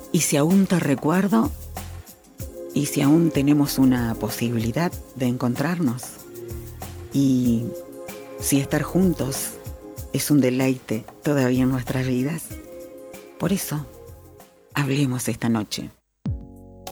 Y si aún te recuerdo, y si aún tenemos una posibilidad de encontrarnos, y si estar juntos es un deleite todavía en nuestras vidas, por eso hablemos esta noche.